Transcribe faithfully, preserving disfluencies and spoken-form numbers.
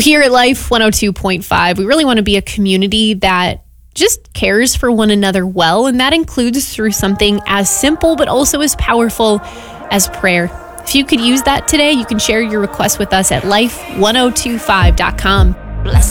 here at Life one oh two point five, we really want to be a community that just cares for one another well, and that includes through something as simple but also as powerful as prayer. If you could use that today, you can share your request with us at life ten twenty-five dot com. Bless.